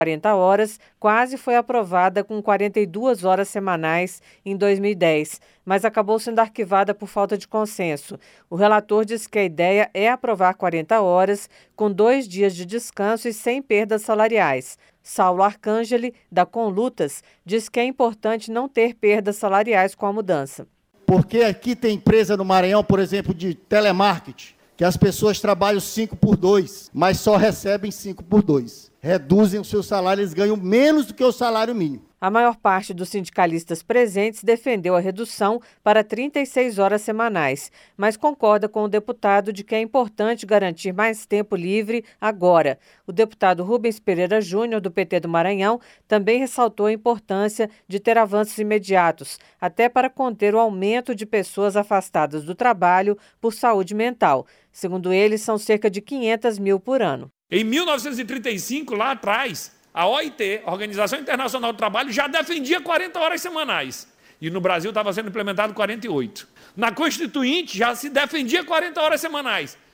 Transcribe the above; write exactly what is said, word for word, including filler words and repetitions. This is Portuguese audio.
quarenta horas quase foi aprovada com quarenta e duas horas semanais em dois mil e dez, mas acabou sendo arquivada por falta de consenso. O relator disse que a ideia é aprovar quarenta horas, com dois dias de descanso e sem perdas salariais. Saulo Arcangeli, da Conlutas, diz que é importante não ter perdas salariais com a mudança. Porque aqui tem empresa no Maranhão, por exemplo, de telemarketing, que as pessoas trabalham cinco por dois, mas só recebem cinco por dois. Reduzem o seu salário, eles ganham menos do que o salário mínimo. A maior parte dos sindicalistas presentes defendeu a redução para trinta e seis horas semanais, mas concorda com o deputado de que é importante garantir mais tempo livre agora. O deputado Rubens Pereira Júnior, do P T do Maranhão, também ressaltou a importância de ter avanços imediatos, até para conter o aumento de pessoas afastadas do trabalho por saúde mental. Segundo ele, são cerca de quinhentas mil por ano. Em mil novecentos e trinta e cinco, lá atrás, a O I T, a Organização Internacional do Trabalho, já defendia quarenta horas semanais. E no Brasil estava sendo implementado quarenta e oito. Na Constituinte já se defendia quarenta horas semanais.